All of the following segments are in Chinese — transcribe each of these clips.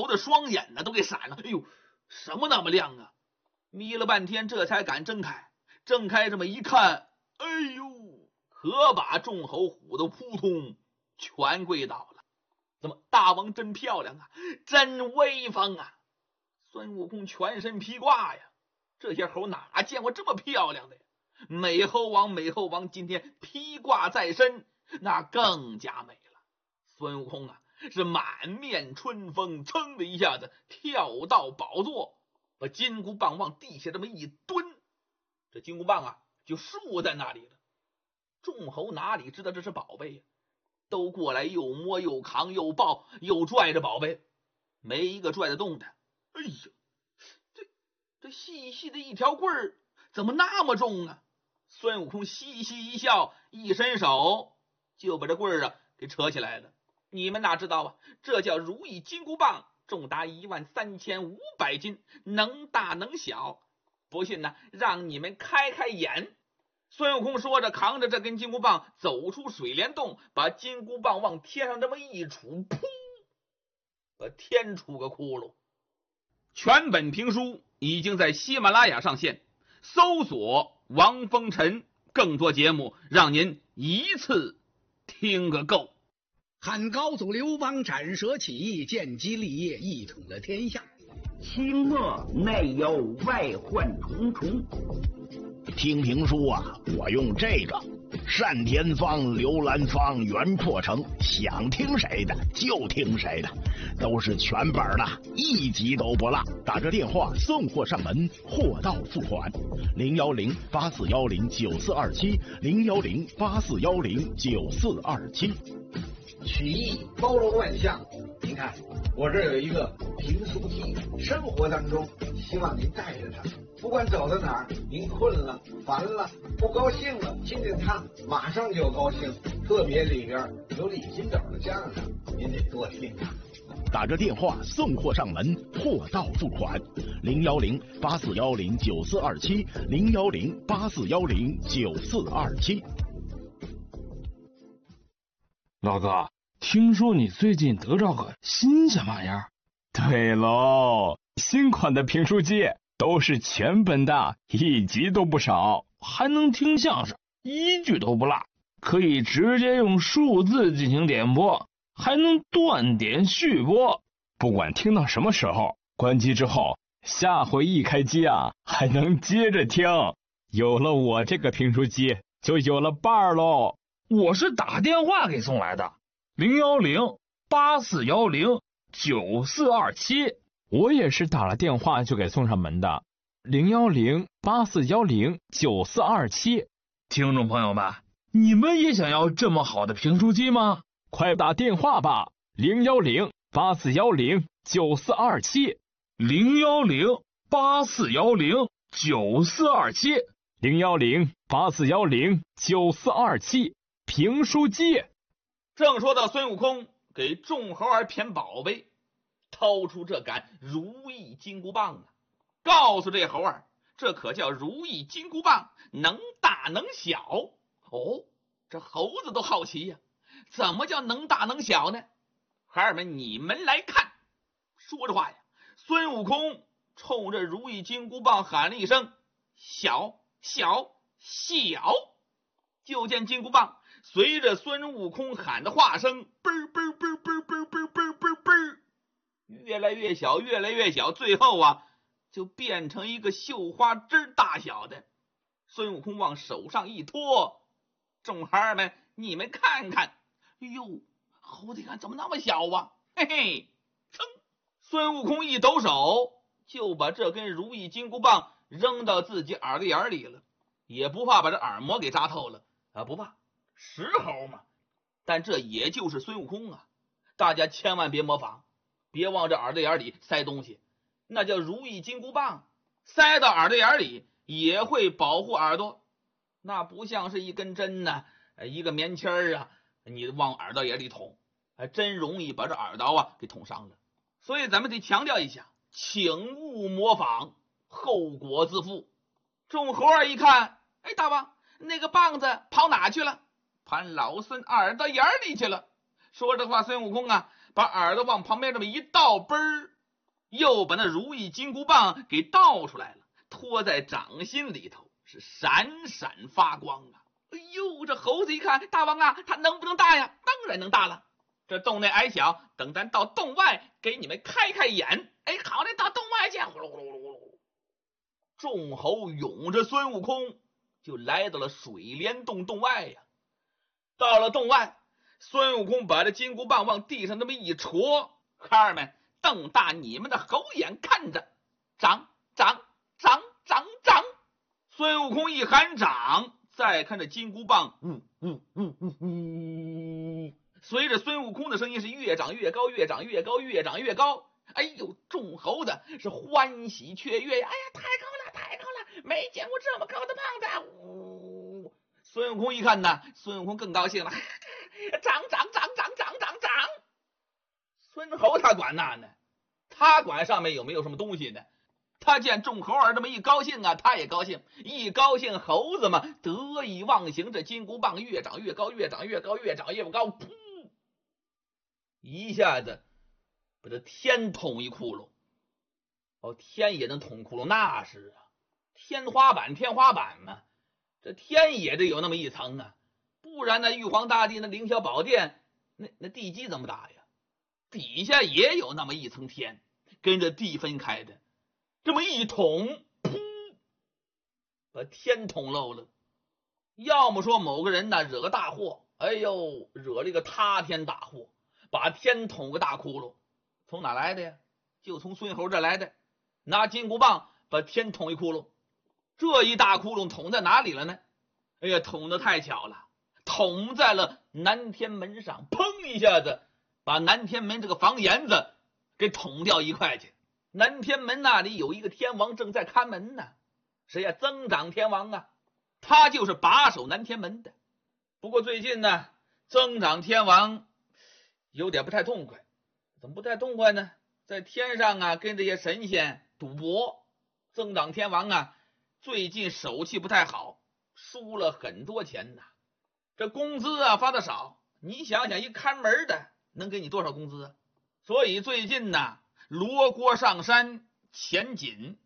头的双眼呢都给闪了。哎呦，什么那么亮啊？眯了半天，这才敢睁开。睁开这么一看，哎呦，可把众猴唬得扑通全跪倒了。怎么大王真漂亮啊，真威风啊！孙悟空全身披挂呀，这些猴哪见过这么漂亮的呀？美猴王，美猴王今天披挂在身，那更加美了。孙悟空啊，是满面春风，噌的一下子跳到宝座，把金箍棒往地下这么一蹲，这金箍棒啊就竖在那里了。众猴哪里知道这是宝贝呀，都过来又摸又扛又抱又拽着宝贝，没一个拽得动的。哎呀，这细细的一条棍儿怎么那么重啊？孙悟空嘻嘻一笑，一伸手就把这棍儿啊给扯起来了。你们哪知道啊，这叫如意金箍棒，重达13500斤，能大能小。不信呢，让你们开开眼。孙悟空说着，扛着这根金箍棒走出水帘洞，把金箍棒往天上这么一杵，噗，把天出个窟窿。全本评书已经在喜马拉雅上线，搜索王风尘，更多节目让您一次听个够。 汉高祖刘邦斩蛇起义，建基立业，一统了天下。 清末内忧外患重重。 听评书啊，我用这个单田芳、刘兰芳、袁阔成，想听谁的就听谁的，都是全本的，一集都不落。打这电话送货上门，货到付款。010-8410-9427，010-8410-9427。 曲艺包罗万象，您看我这有一个评书机，生活当中希望您带着它，不管走到哪儿，您困了、烦了、不高兴了，听听它，马上就高兴。特别里边有李金斗的相声，您得多听啊。 打着电话送货上门，货到付款。010-8410-9427，010-8410-9427。 老哥，听说你最近得着个新鲜玩意儿？ 对喽，新款的评书机都是全本的，一集都不少， 还能听相声，一句都不落，可以直接用数字进行点播，还能断点续播。 不管听到什么时候，关机之后，下回一开机啊，还能接着听。有了我这个评书机，就有了伴儿喽。 我是打电话给送来的，010-8410-9427。 我也是打了电话就给送上门的，010-8410-9427。 听众朋友们，你们也想要这么好的评书机吗？ 快打电话吧，010-8410-9427， 010-8410-9427， 010-8410-9427。评书机。 正说到孙悟空给众猴儿谝宝贝，掏出这杆如意金箍棒啊，告诉这猴儿，这可叫如意金箍棒，能大能小。哦，这猴子都好奇呀，怎么叫能大能小呢？孩儿们，你们来看。说着话呀，孙悟空冲着如意金箍棒喊了一声小小小，就见金箍棒随着孙悟空喊的话声，嘣嘣嘣嘣嘣嘣嘣嘣嘣，越来越小，越来越小，最后啊，就变成一个绣花枝大小的。孙悟空往手上一托，众孩儿们，你们看看，哎呦，猴子看怎么那么小啊？嘿嘿，噌！孙悟空一抖手，就把这根如意金箍棒扔到自己耳朵眼里了，也不怕把这耳膜给扎透了啊，不怕。石猴嘛，但这也就是孙悟空啊！大家千万别模仿，别往这耳朵眼里塞东西，那叫如意金箍棒，塞到耳朵眼里也会保护耳朵，那不像是一根针呢，一个棉签儿啊，你往耳朵眼里捅，还真容易把这耳朵啊给捅伤了。所以咱们得强调一下，请勿模仿，后果自负。众猴儿一看，哎，大王，那个棒子跑哪去了？跑老孙耳朵眼里去了。说这话，孙悟空啊，把耳朵往旁边这么一倒，嘣儿又把那如意金箍棒给倒出来了，托在掌心里头，是闪闪发光啊！哎呦，这猴子一看，大王啊，它能不能大呀？当然能大了。这洞内矮小，等咱到洞外给你们开开眼。哎，好嘞，到洞外去！呼噜呼噜呼噜。众猴拥着孙悟空就来到了水帘洞洞外呀。到了洞外，孙悟空把这金箍棒往地上那么一戳，孩儿们瞪大你们的猴眼看着，长长长长长！孙悟空一喊长，再看这金箍棒，随着孙悟空的声音是越长越高，越长越高，越长越高。哎呦，众猴子是欢喜雀跃呀！哎呀，太高了，太高了，没见过这么高的棒子！孙悟空一看呢，孙悟空更高兴了，长长长长长长长！孙猴他管那呢，他管上面有没有什么东西呢？他见众猴儿这么一高兴啊，他也高兴，一高兴猴子嘛得意忘形，这金箍棒越长越高，越长越高，越长越高，噗！一下子把这天捅一窟窿。哦，天也能捅窟窿，那是啊，天花板嘛，这天也得有那么一层啊，不然那玉皇大帝那凌霄宝殿那地基怎么打呀？底下也有那么一层天，跟着地分开的，这么一捅，噗，把天捅漏了。要么说某个人呢惹个大祸，哎呦，惹了一个塌天大祸，把天捅个大窟窿。从哪来的呀？就从孙猴这来的，拿金箍棒把天捅一窟窿。这一大窟窿捅在哪里了呢？哎呀，捅得太巧了，捅在了南天门上，砰一下子把南天门这个房檐子给捅掉一块去。南天门那里有一个天王正在看门呢，谁呀？增长天王啊，他就是把守南天门的。不过最近呢，增长天王有点不太痛快。怎么不太痛快呢？在天上啊跟这些神仙赌博，增长天王啊最近手气不太好，输了很多钱呐。这工资啊发的少，你想想一看门的能给你多少工资啊？所以最近呢罗锅上山，钱紧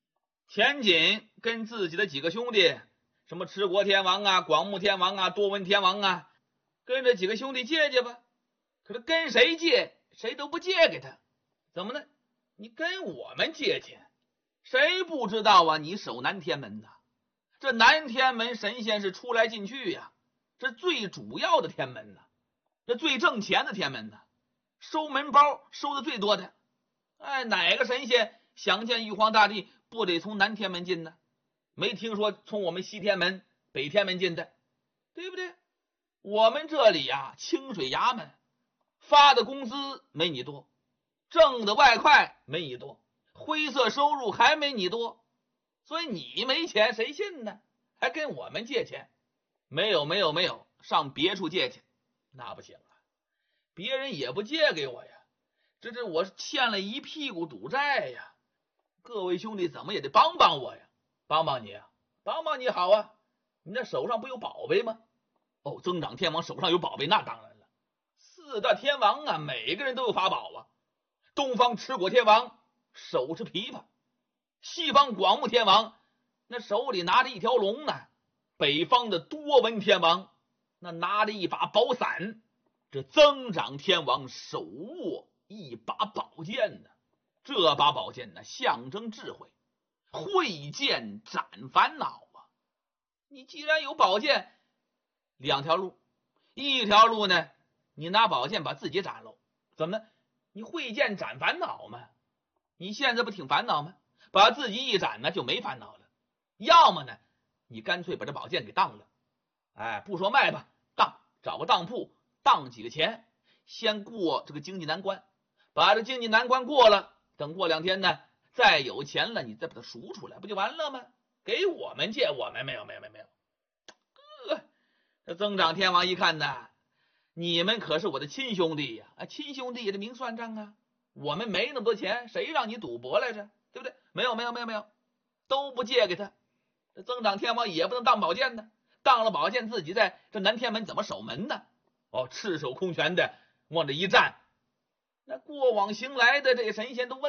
跟自己的几个兄弟，什么持国天王啊、广目天王啊、多闻天王啊，跟这几个兄弟借借吧。可是跟谁借谁都不借给他，怎么呢？你跟我们借钱，谁不知道啊？你守南天门呐，这南天门神仙是出来进去呀，这最主要的天门呐，这最挣钱的天门呐，收门包收的最多的。哎，哪个神仙想见玉皇大帝不得从南天门进呢？没听说从我们西天门、北天门进的，对不对？我们这里啊，清水衙门发的工资没你多，挣的外快没你多，灰色收入还没你多，所以你没钱谁信呢？还跟我们借钱？没有，上别处借去，那不行啊，别人也不借给我呀，这我欠了一屁股赌债呀。各位兄弟怎么也得帮帮我呀，帮帮你啊，帮帮你好啊，你那手上不有宝贝吗？哦，增长天王手上有宝贝，那当然了，四大天王啊，每个人都有法宝啊。东方持国天王手持琵琶，西方广目天王那手里拿着一条龙呢，北方的多闻天王那拿着一把宝伞，这增长天王手握一把宝剑呢，这把宝剑呢象征智慧，慧剑斩烦恼啊。你既然有宝剑，两条路，一条路呢，你拿宝剑把自己斩了，怎么呢？你慧剑斩烦恼吗？你现在不挺烦恼吗？把自己一斩呢就没烦恼了。要么呢，你干脆把这宝剑给当了，哎，不说卖吧，当，找个当铺当几个钱，先过这个经济难关，把这经济难关过了，等过2天呢，再有钱了，你再把它赎出来，不就完了吗？给我们借，我们没有。这增长天王一看呢，你们可是我的亲兄弟呀，亲兄弟也得明算账啊。我们没那么多钱，谁让你赌博来着？对不对？没有，都不借给他。这增长天王也不能当宝剑呢，当了宝剑自己在这南天门怎么守门呢？哦，赤手空拳的往这一站，那过往行来的这些神仙都问呢，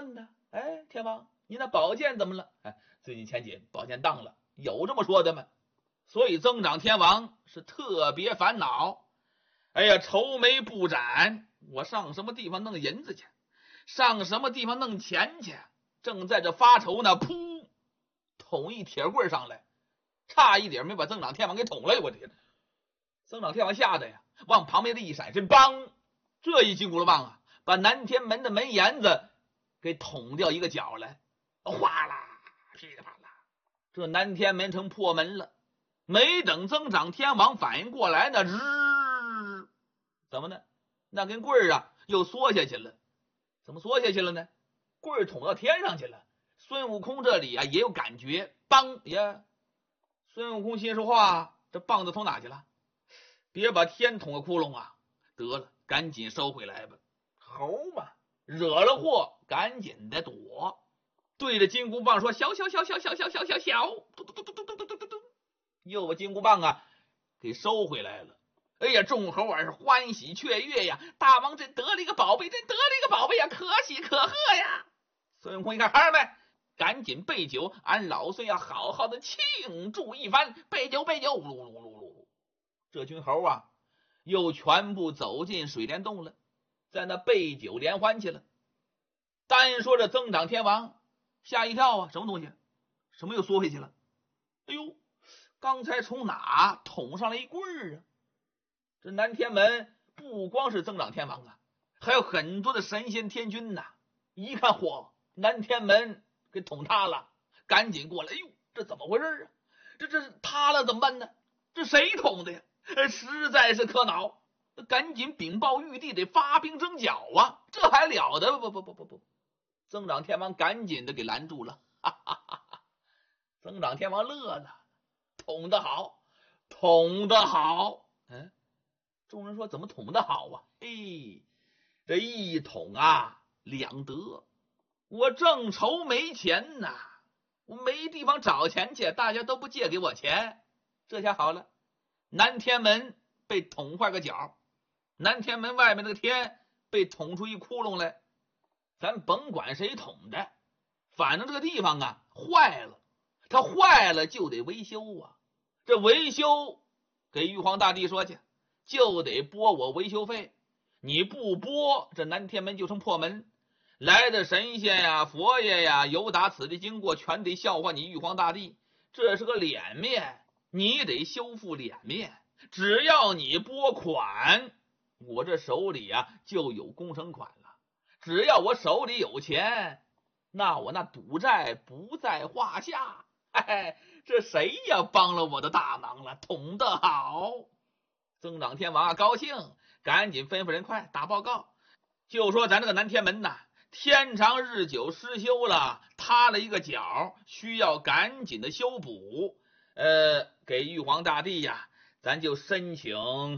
哎，天王，你那宝剑怎么了？哎，最近前几宝剑当了，有这么说的吗？所以增长天王是特别烦恼。哎呀，愁眉不展，我上什么地方弄银子去？上什么地方弄钱去？正在这发愁呢，噗，捅一铁棍上来，差一点没把增长天王给捅了。我天！增长天王吓得呀，往旁边的一闪身，梆，这一金箍棒啊，把南天门的门檐子给捅掉一个角来，哗啦，噼里啪啦，这南天门成破门了。没等增长天王反应过来呢，怎么呢？那根棍儿啊又缩下去了。怎么缩下去了呢？棍儿捅到天上去了。孙悟空这里啊也有感觉，梆呀！孙悟空心说话，这棒子捅哪去了？别把天捅个窟窿啊！得了，赶紧收回来吧。猴嘛，惹了祸，赶紧的躲。对着金箍棒说：“小，嘟嘟嘟嘟嘟嘟嘟嘟嘟。”又把金箍棒啊给收回来了。哎呀，众猴儿是欢喜雀跃呀！大王真得了一个宝贝，真得了一个宝贝呀！可喜可贺呀！孙悟空一看，孩儿们赶紧备酒，俺老孙要好好的庆祝一番。备酒，噜噜噜噜。这群猴啊，又全部走进水帘洞了，在那备酒联欢去了。单说这增长天王吓一跳啊，什么东西？什么又缩回去了？哎呦，刚才从哪捅上来一棍儿啊？这南天门不光是增长天王啊，还有很多的神仙天君呐。一看，嚯，南天门给捅塌了，赶紧过来。哎呦，这怎么回事啊？这塌了怎么办呢？这谁捅的呀？实在是可恼，赶紧禀报玉帝，得发兵征剿啊！这还了得？不，增长天王赶紧的给拦住了。哈哈哈哈！增长天王乐了，捅得好，捅得好。众人说怎么捅得好啊？嘿，这一捅啊两得。我正愁没钱呐，我没地方找钱去，大家都不借给我钱。这下好了，南天门被捅坏个角，南天门外面那个天被捅出一窟窿来。咱甭管谁捅的，反正这个地方啊坏了，它坏了就得维修啊。这维修给玉皇大帝说去，就得拨我维修费。你不拨，这南天门就成破门。来的神仙呀、佛爷呀，由打此地经过，全得笑话你玉皇大帝。这是个脸面，你得修复脸面。只要你拨款，我这手里啊就有工程款了。只要我手里有钱，那我那赌债不在话下。这谁呀帮了我的大忙了？捅得好！增长天王啊高兴，赶紧吩咐人快打报告，就说咱这个南天门呐，天长日久失修了，塌了一个角，需要赶紧的修补。给玉皇大帝呀，咱就申请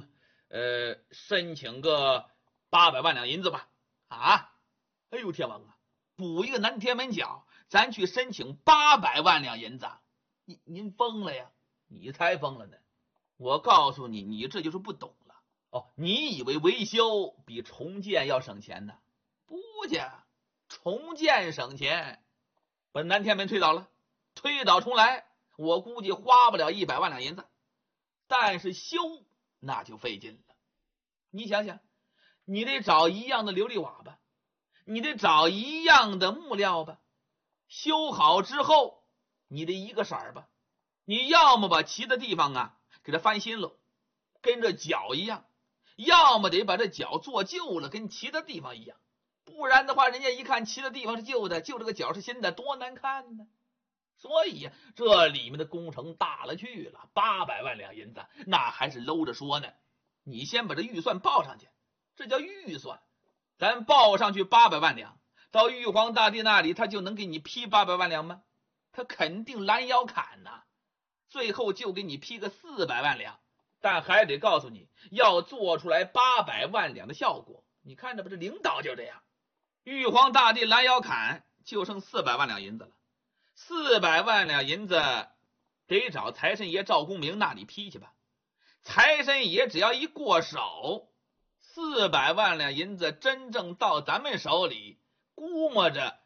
个800万两银子吧。啊，哎呦天王啊，补一个南天门角，咱去申请800万两银子，您疯了呀？你才疯了呢！我告诉你，你这就是不懂了。哦，你以为维修比重建要省钱呢？不假，重建省钱，把南天门推倒了，推倒重来，我估计花不了100万两银子，但是修那就费劲了。你想想，你得找一样的琉璃瓦吧，你得找一样的木料吧，修好之后你得一个色儿吧，你要么把其他地方啊给它翻新了，跟这角一样，要么得把这角做旧了，跟其他地方一样。不然的话，人家一看其他地方是旧的，就这个角是新的，多难看呢。所以呀，这里面的工程大了去了，800万两银子那还是搂着说呢。你先把这预算报上去，这叫预算。咱报上去800万两，到玉皇大帝那里，他就能给你批800万两吗？他肯定拦腰砍呐。最后就给你批个400万两，但还得告诉你要做出来800万两的效果。你看着吧，这领导就这样。玉皇大帝拦腰砍，就剩400万两银子了。400万两银子得找财神爷赵公明那里批去吧。财神爷只要一过手，400万两银子真正到咱们手里，估摸着